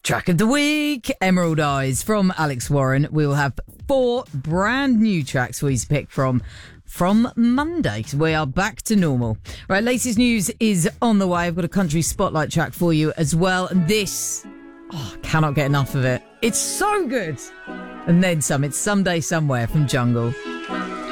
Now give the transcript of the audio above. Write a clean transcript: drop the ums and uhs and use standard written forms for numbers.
Track of the week, Emerald Eyes from Alex Warren. We will have 4 brand new tracks for you to pick from Monday, because we are back to normal. Right, latest news is on the way. I've got a country spotlight track for you as well. And this, I cannot get enough of it. It's so good. And then some. It's Someday Somewhere from Jungle.